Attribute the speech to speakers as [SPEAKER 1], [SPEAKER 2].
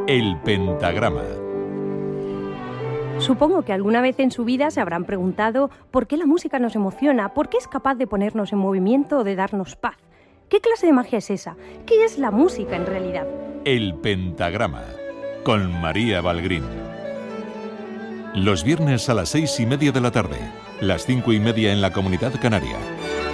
[SPEAKER 1] El pentagrama.
[SPEAKER 2] Supongo que alguna vez en su vida se habrán preguntado por qué la música nos emociona, por qué es capaz de ponernos en movimiento o de darnos paz. ¿Qué clase de magia es esa? ¿Qué es la música en realidad?
[SPEAKER 1] El pentagrama, con María Valgrín. Los viernes a las 6:30 de la tarde, las 5:30 en la Comunidad Canaria.